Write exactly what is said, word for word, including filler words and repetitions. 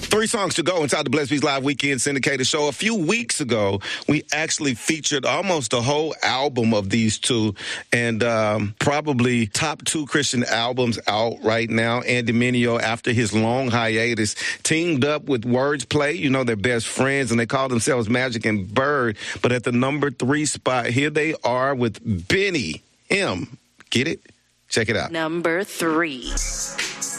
Three songs to go inside the Blessed Beats Live Weekend Syndicated Show. A few weeks ago, we actually featured almost a whole album of these two, and um, probably top two Christian albums out right now. Andy Mineo, after his long hiatus, teamed up with Wordplay. You know, they're best friends, and they call themselves Magic and Bird. But at the number three spot, here they are with Benny M. Get it? Check it out. Number three.